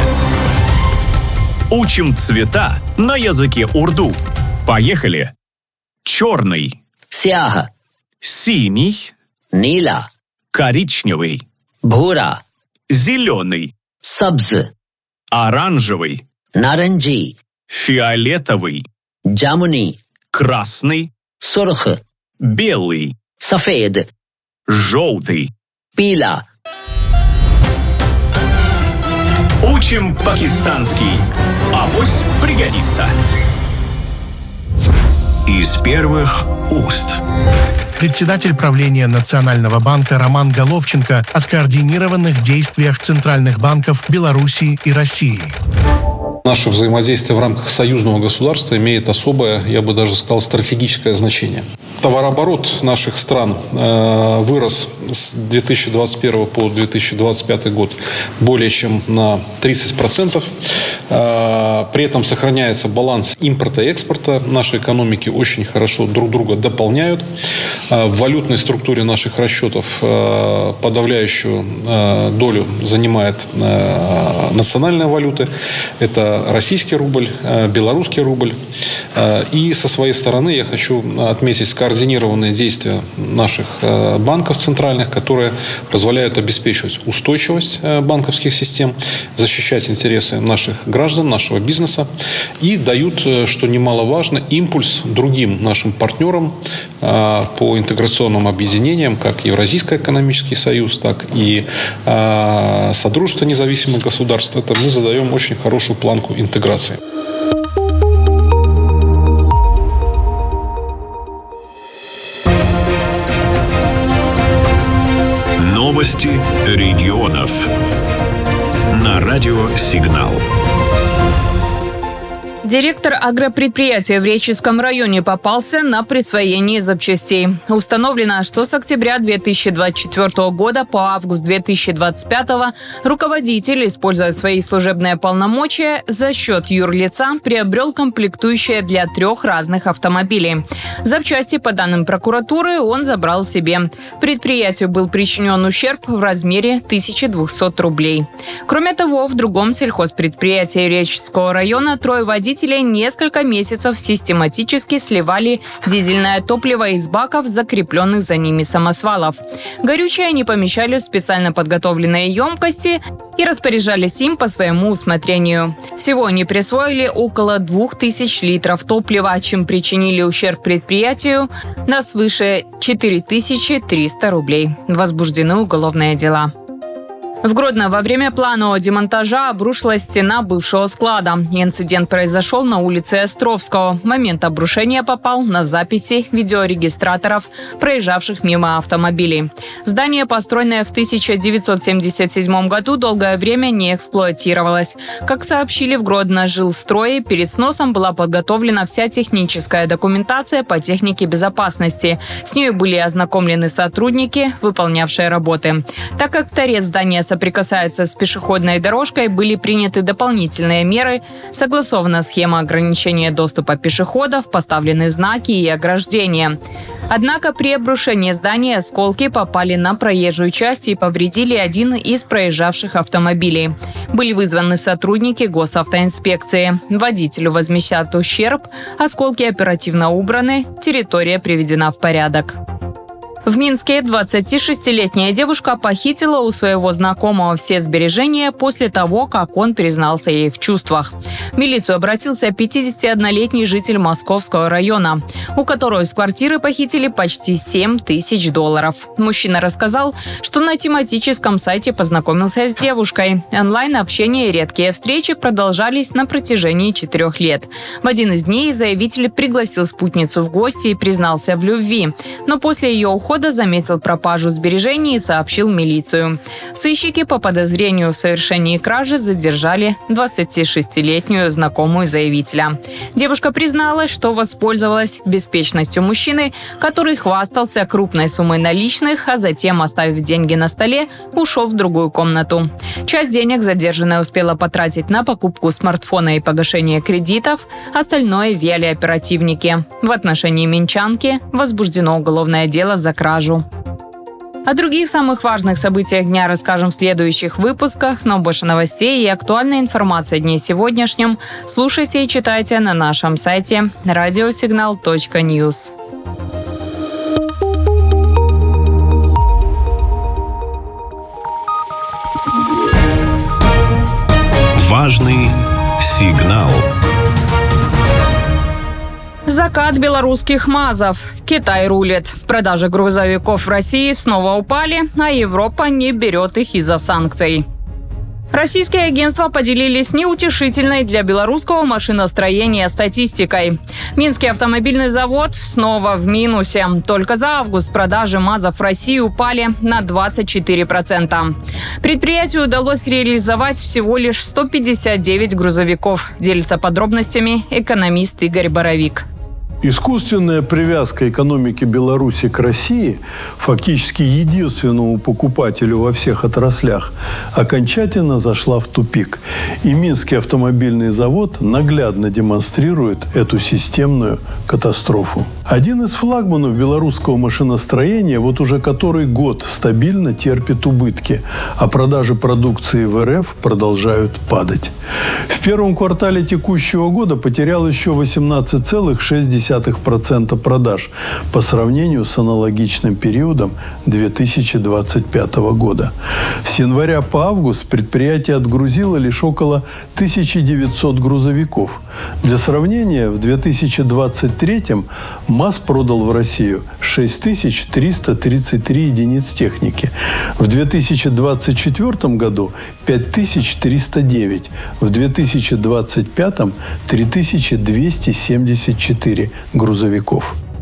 Учим цвета на языке урду. Поехали. Черный. Сяха. Синий. Нила. Коричневый. Бхура. Зеленый. Сабз. Оранжевый. Наранджи. Фиолетовый. Джамуни. Красный. Сурх. Белый. Сафед. Желтый. Пила. Учим пакистанский. Авось пригодится. Из первых уст. Председатель правления Национального банка Роман Головченко о скоординированных действиях центральных банков Беларуси и России. Наше взаимодействие в рамках союзного государства имеет особое, я бы даже сказал, стратегическое значение. Товарооборот наших стран э, вырос с две тысячи двадцать первого по две тысячи двадцать пятый год более чем на тридцать процентов. Э, при этом сохраняется баланс импорта и экспорта. Наши экономики очень хорошо друг друга дополняют. Э, в валютной структуре наших расчетов э, подавляющую э, долю занимает э, национальная валюта. Это российский рубль, белорусский рубль. И со своей стороны я хочу отметить скоординированные действия наших банков центральных, которые позволяют обеспечивать устойчивость банковских систем, защищать интересы наших граждан, нашего бизнеса и дают, что немаловажно, импульс другим нашим партнерам по интеграционным объединениям, как Евразийский экономический союз, так и Содружество независимых государств. Это мы задаем очень хорошую планку интеграции. Новости регионов на радио «Сигнал». Директор агропредприятия в Реческом районе попался на присвоение запчастей. Установлено, что с октября две тысячи двадцать четвёртого года по август две тысячи двадцать пятого руководитель, используя свои служебные полномочия, за счет юрлица приобрел комплектующие для трех разных автомобилей. Запчасти, по данным прокуратуры, он забрал себе. Предприятию был причинен ущерб в размере тысяча двести рублей. Кроме того, в другом сельхозпредприятии Реческого района трое водителей несколько месяцев систематически сливали дизельное топливо из баков, закрепленных за ними самосвалов. Горючее они помещали в специально подготовленные емкости и распоряжались им по своему усмотрению. Всего они присвоили около двух тысяч литров топлива, чем причинили ущерб предприятию на свыше четыре тысячи триста рублей. Возбуждены уголовные дела. В Гродно во время планового демонтажа обрушилась стена бывшего склада. Инцидент произошел на улице Островского. Момент обрушения попал на записи видеорегистраторов, проезжавших мимо автомобилей. Здание, построенное в тысяча девятьсот семьдесят седьмом году, долгое время не эксплуатировалось. Как сообщили в Гродно-Жилстрое, перед сносом была подготовлена вся техническая документация по технике безопасности. С ней были ознакомлены сотрудники, выполнявшие работы. Так как торец здания соприкасается с пешеходной дорожкой, были приняты дополнительные меры, согласована схема ограничения доступа пешеходов, поставлены знаки и ограждения. Однако при обрушении здания осколки попали на проезжую часть и повредили один из проезжавших автомобилей. Были вызваны сотрудники госавтоинспекции. Водителю возмещат ущерб, осколки оперативно убраны, территория приведена в порядок. В Минске двадцатишестилетняя девушка похитила у своего знакомого все сбережения после того, как он признался ей в чувствах. В милицию обратился пятидесятиоднолетний житель Московского района, у которого из квартиры похитили почти семь тысяч долларов. Мужчина рассказал, что на тематическом сайте познакомился с девушкой. Онлайн-общение и редкие встречи продолжались на протяжении четырех лет. В один из дней заявитель пригласил спутницу в гости и признался в любви, но после ее ухода заметил пропажу сбережений и сообщил в милицию. Сыщики по подозрению в совершении кражи задержали двадцатишестилетнюю знакомую заявителя. Девушка призналась, что воспользовалась беспечностью мужчины, который хвастался крупной суммой наличных, а затем, оставив деньги на столе, ушел в другую комнату. Часть денег задержанная успела потратить на покупку смартфона и погашение кредитов, остальное изъяли оперативники. В отношении минчанки возбуждено уголовное дело за кражу. О других самых важных событиях дня расскажем в следующих выпусках, но больше новостей и актуальной информации о дне сегодняшнем слушайте и читайте на нашем сайте радиосигнал точка ньюс. Важный сигнал. Закат белорусских МАЗов. Китай рулит. Продажи грузовиков в России снова упали, а Европа не берет их из-за санкций. Российские агентства поделились неутешительной для белорусского машиностроения статистикой. Минский автомобильный завод снова в минусе. Только за август продажи МАЗов в России упали на двадцать четыре процента. Предприятию удалось реализовать всего лишь сто пятьдесят девять грузовиков. Делится подробностями экономист Игорь Боровик. Искусственная привязка экономики Беларуси к России, фактически единственному покупателю во всех отраслях, окончательно зашла в тупик. И Минский автомобильный завод наглядно демонстрирует эту системную катастрофу. Один из флагманов белорусского машиностроения вот уже который год стабильно терпит убытки, а продажи продукции в эр эф продолжают падать. В первом квартале текущего года потерял еще восемнадцать целых шесть десятых процента продаж по сравнению с аналогичным периодом две тысячи двадцать пятого года. С января по август предприятие отгрузило лишь около тысяча девятьсот грузовиков. Для сравнения, в две тысячи двадцать третьем МАЗ продал в Россию шесть тысяч триста тридцать три единиц техники. В две тысячи двадцать четвёртом году пять тысяч триста девять. В две тысячи двадцать пятом три тысячи двести семьдесят четыре грузовиков.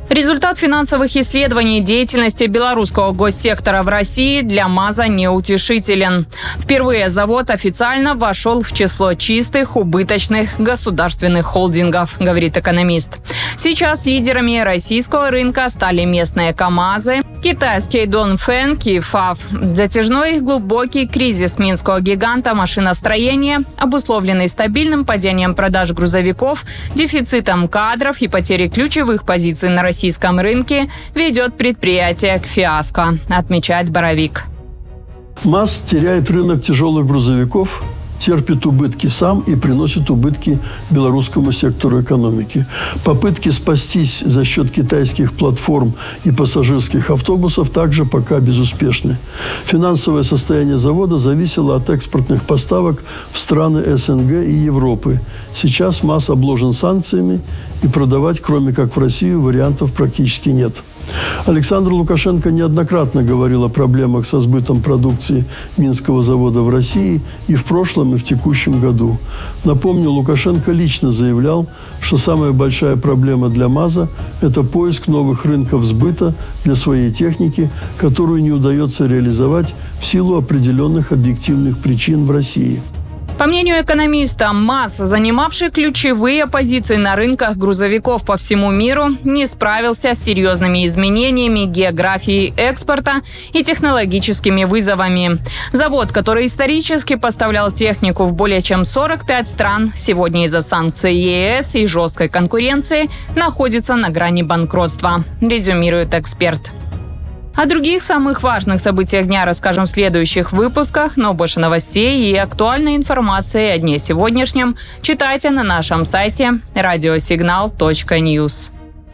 Результат финансовых исследований деятельности белорусского госсектора в России для МАЗа неутешителен. Впервые завод официально вошел в число чистых, убыточных государственных холдингов, говорит экономист. Сейчас лидерами российского рынка стали местные КАМАЗы, китайский Донфэн, Кифав. Затяжной глубокий кризис минского гиганта машиностроения, обусловленный стабильным падением продаж грузовиков, дефицитом кадров и потерей ключевых позиций на российском рынке, ведет предприятие к фиаско, отмечает Боровик. МАЗ теряет рынок тяжелых грузовиков, терпит убытки сам и приносит убытки белорусскому сектору экономики. Попытки спастись за счет китайских платформ и пассажирских автобусов также пока безуспешны. Финансовое состояние завода зависело от экспортных поставок в страны СНГ и Европы. Сейчас МАЗ обложен санкциями, и продавать, кроме как в Россию, вариантов практически нет. Александр Лукашенко неоднократно говорил о проблемах со сбытом продукции Минского завода в России и в прошлом, и в текущем году. Напомню, Лукашенко лично заявлял, что самая большая проблема для МАЗа – это поиск новых рынков сбыта для своей техники, которую не удается реализовать в силу определенных объективных причин в России. По мнению экономиста, МАЗ, занимавший ключевые позиции на рынках грузовиков по всему миру, не справился с серьезными изменениями географии экспорта и технологическими вызовами. Завод, который исторически поставлял технику в более чем сорок пять стран, сегодня из-за санкций ЕС и жесткой конкуренции находится на грани банкротства, резюмирует эксперт. О других самых важных событиях дня расскажем в следующих выпусках, но больше новостей и актуальной информации о дне сегодняшнем читайте на нашем сайте радиосигнал точка ньюс.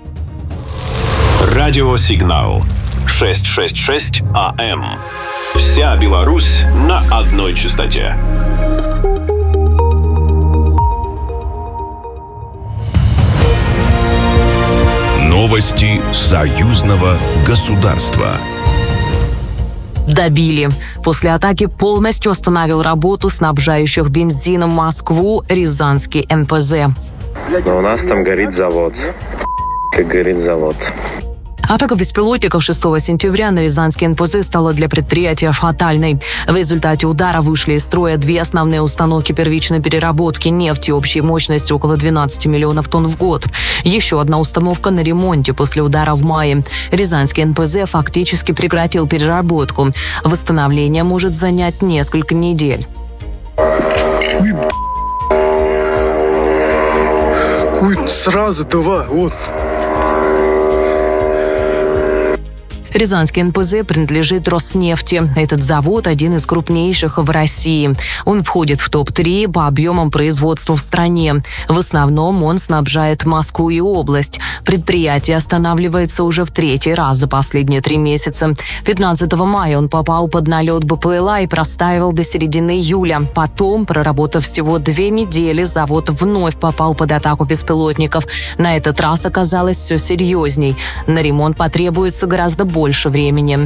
Радиосигнал шестьсот шестьдесят шесть АМ. Вся Беларусь на одной частоте. Новости союзного государства. Добили. После атаки полностью остановил работу снабжающих бензином Москву Рязанский эн пэ зэ. Но у нас там горит завод. Как горит завод. Атака беспилотников шестого сентября на Рязанский эн пэ зэ стала для предприятия фатальной. В результате удара вышли из строя две основные установки первичной переработки нефти общей мощностью около двенадцати миллионов тонн в год. Еще одна установка на ремонте после удара в мае. Рязанский эн пэ зэ фактически прекратил переработку. Восстановление может занять несколько недель. Ой, сразу два, вот. Рязанский эн пэ зэ принадлежит Роснефти. Этот завод один из крупнейших в России. Он входит в топ три по объемам производства в стране. В основном он снабжает Москву и область. Предприятие останавливается уже в третий раз за последние три месяца. пятнадцатого мая он попал под налет бэ пэ эл а и простаивал до середины июля. Потом, проработав всего две недели, завод вновь попал под атаку беспилотников. На этот раз оказалось все серьезней. На ремонт потребуется гораздо больше. больше времени.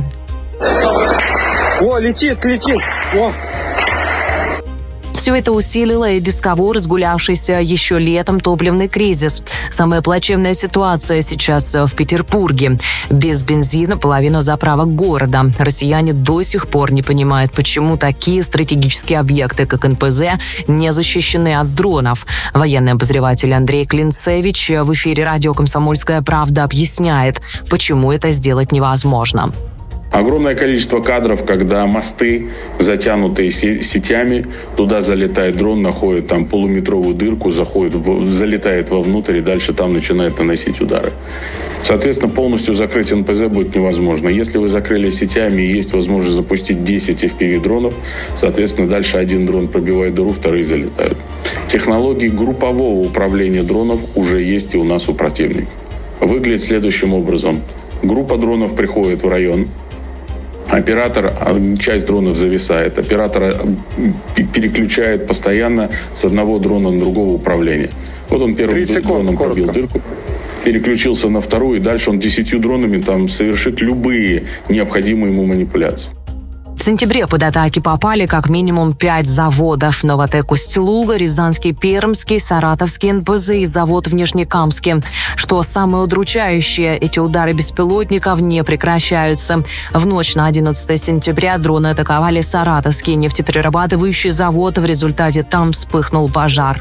О, летит, летит! О! Все это усилило и без того разгулявшийся еще летом топливный кризис. Самая плачевная ситуация сейчас в Петербурге. Без бензина половина заправок города. Россияне до сих пор не понимают, почему такие стратегические объекты, как эн пэ зэ, не защищены от дронов. Военный обозреватель Андрей Клинцевич в эфире радио «Комсомольская правда» объясняет, почему это сделать невозможно. Огромное количество кадров, когда мосты, затянутые сетями, туда залетает дрон, находит там полуметровую дырку, заходит, в, залетает вовнутрь и дальше там начинает наносить удары. Соответственно, полностью закрыть эн пэ зэ будет невозможно. Если вы закрыли сетями и есть возможность запустить десять эф пи ви-дронов, соответственно, дальше один дрон пробивает дыру, вторые залетают. Технологии группового управления дронов уже есть и у нас у противника. Выглядит следующим образом. Группа дронов приходит в район, оператор, часть дронов зависает, оператор переключает постоянно с одного дрона на другого управления. Вот он первым дроном пробил дырку, переключился на вторую, и дальше он десятью дронами там совершит любые необходимые ему манипуляции. сентябре под атаки попали как минимум пять заводов. Новотек Усть-Луга, Рязанский, Пермский, Саратовский эн пэ зэ и завод в Нижнекамске. Что самое удручающее, эти удары беспилотников не прекращаются. В ночь на одиннадцатое сентября дроны атаковали Саратовский нефтеперерабатывающий завод. В результате там вспыхнул пожар.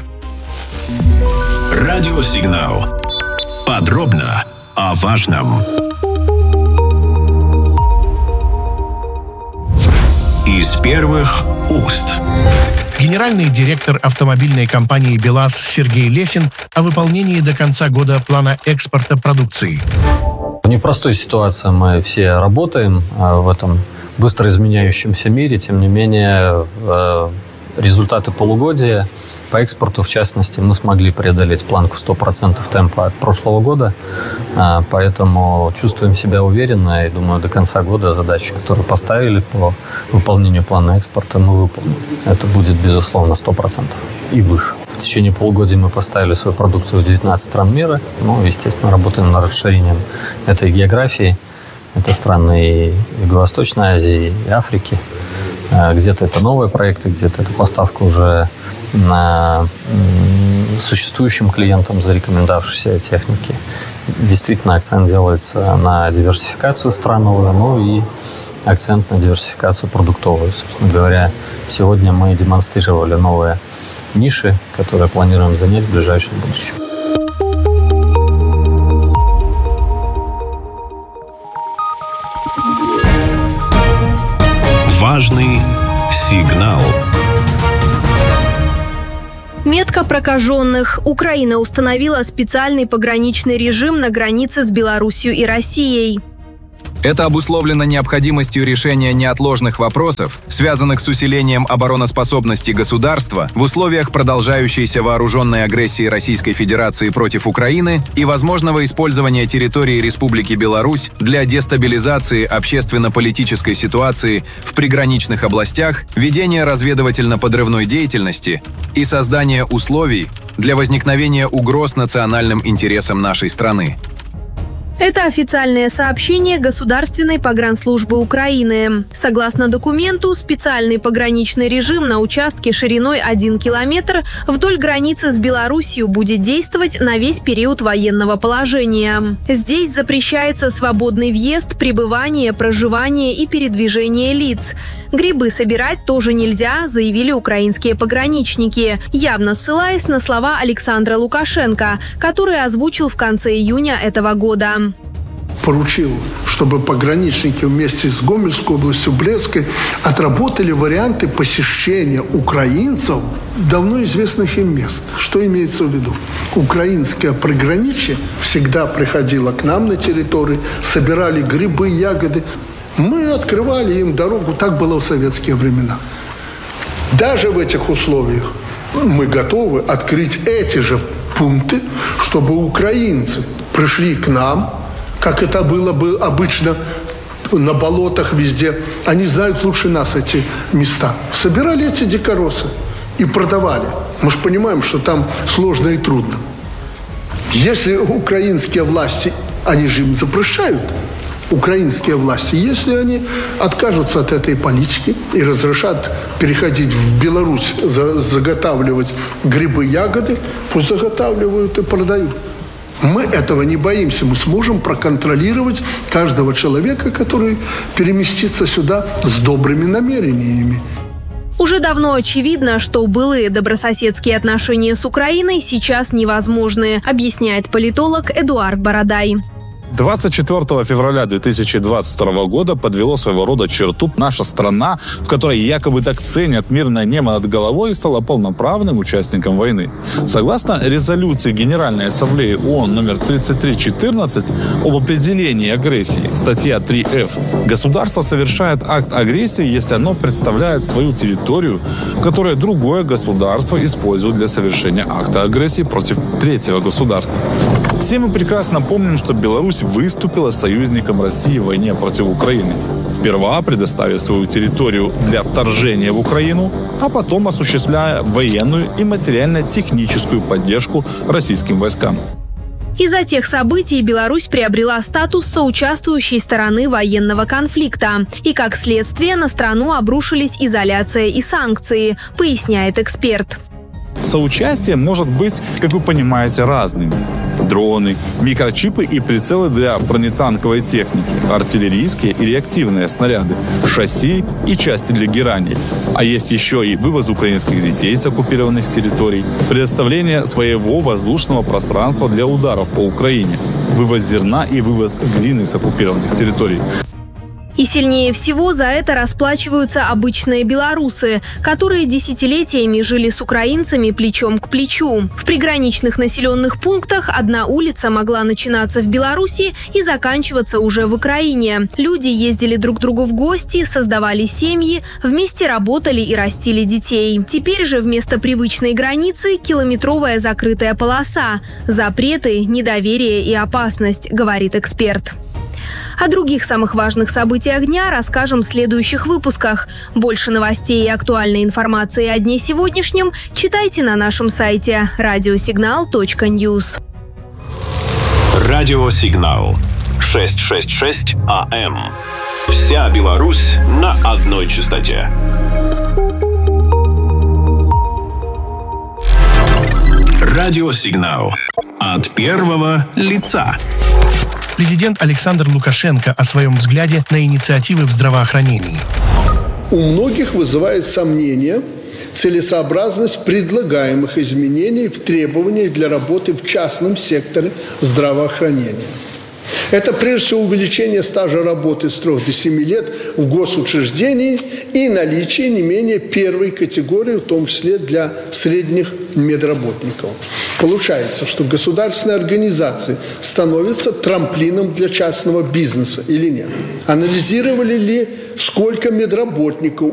Радиосигнал. Подробно о важном. Из первых уст. Генеральный директор автомобильной компании «БелАЗ» Сергей Лесин о выполнении до конца года плана экспорта продукции. В непростой ситуации мы все работаем в этом быстро изменяющемся мире. Тем не менее, результаты полугодия по экспорту, в частности, мы смогли преодолеть планку сто процентов темпа от прошлого года. Поэтому чувствуем себя уверенно и, думаю, до конца года задачи, которые поставили по выполнению плана экспорта, мы выполним. Это будет, безусловно, сто процентов и выше. В течение полугодия мы поставили свою продукцию в девятнадцать стран мира. Ну, естественно, работаем над расширением этой географии. Это страны и Юго-Восточной Азии, и Африки. Где-то это новые проекты, где-то это поставка уже на существующим клиентам зарекомендовавшейся техники. Действительно, акцент делается на диверсификацию страновую, ну и акцент на диверсификацию продуктовую. Собственно говоря, сегодня мы демонстрировали новые ниши, которые планируем занять в ближайшем будущем. Важный сигнал. Метка прокаженных. Украина установила специальный пограничный режим на границе с Белоруссией и Россией. Это обусловлено необходимостью решения неотложных вопросов, связанных с усилением обороноспособности государства в условиях продолжающейся вооруженной агрессии Российской Федерации против Украины и возможного использования территории Республики Беларусь для дестабилизации общественно-политической ситуации в приграничных областях, ведения разведывательно-подрывной деятельности и создания условий для возникновения угроз национальным интересам нашей страны. Это официальное сообщение Государственной погранслужбы Украины. Согласно документу, специальный пограничный режим на участке шириной один километр вдоль границы с Белоруссией будет действовать на весь период военного положения. Здесь запрещается свободный въезд, пребывание, проживание и передвижение лиц. Грибы собирать тоже нельзя, заявили украинские пограничники, явно ссылаясь на слова Александра Лукашенко, который озвучил в конце июня этого года. Поручил, чтобы пограничники вместе с Гомельской областью, Брестской отработали варианты посещения украинцев давно известных им мест. Что имеется в виду? Украинское приграничье всегда приходило к нам на территорию, собирали грибы, ягоды. Мы открывали им дорогу, так было в советские времена. Даже в этих условиях мы готовы открыть эти же пункты, чтобы украинцы пришли к нам, как это было бы обычно на болотах везде. Они знают лучше нас эти места. Собирали эти дикоросы и продавали. Мы же понимаем, что там сложно и трудно. Если украинские власти, они же им запрещают, украинские власти, если они откажутся от этой политики и разрешат переходить в Беларусь, заготавливать грибы, ягоды, пусть заготавливают и продают. Мы этого не боимся. Мы сможем проконтролировать каждого человека, который переместится сюда с добрыми намерениями. Уже давно очевидно, что былые добрососедские отношения с Украиной сейчас невозможны, объясняет политолог Эдуард Бородай. двадцать четвёртого февраля две тысячи двадцать второго года подвело своего рода черту наша страна, в которой якобы так ценят мирное небо над головой, и стала полноправным участником войны. Согласно резолюции Генеральной Ассамблеи ООН номер тридцать три четырнадцать об определении агрессии, статья три эф, государство совершает акт агрессии, если оно представляет свою территорию, которую другое государство использует для совершения акта агрессии против третьего государства. Все мы прекрасно помним, что Беларусь выступила союзником России в войне против Украины. Сперва предоставив свою территорию для вторжения в Украину, а потом осуществляя военную и материально-техническую поддержку российским войскам. Из-за тех событий Беларусь приобрела статус соучаствующей стороны военного конфликта. И как следствие на страну обрушились изоляция и санкции, поясняет эксперт. Соучастие может быть, как вы понимаете, разным. Дроны, микрочипы и прицелы для бронетанковой техники, артиллерийские и реактивные снаряды, шасси и части для герани. А есть еще и вывоз украинских детей с оккупированных территорий, предоставление своего воздушного пространства для ударов по Украине, вывоз зерна и вывоз глины с оккупированных территорий. И сильнее всего за это расплачиваются обычные белорусы, которые десятилетиями жили с украинцами плечом к плечу. В приграничных населенных пунктах одна улица могла начинаться в Беларуси и заканчиваться уже в Украине. Люди ездили друг к другу в гости, создавали семьи, вместе работали и растили детей. Теперь же вместо привычной границы километровая закрытая полоса. Запреты, недоверие и опасность, говорит эксперт. О других самых важных событиях дня расскажем в следующих выпусках. Больше новостей и актуальной информации о дне сегодняшнем читайте на нашем сайте радиосигнал точка ньюс. Радиосигнал шестьсот шестьдесят шесть АМ. Вся Беларусь на одной частоте. Радиосигнал от первого лица. Президент Александр Лукашенко о своем взгляде на инициативы в здравоохранении. У многих вызывает сомнение целесообразность предлагаемых изменений в требованиях для работы в частном секторе здравоохранения. Это прежде всего увеличение стажа работы с трёх до семи лет в госучреждении и наличие не менее первой категории, в том числе для средних медработников. Получается, что государственные организации становятся трамплином для частного бизнеса или нет? Анализировали ли, сколько медработников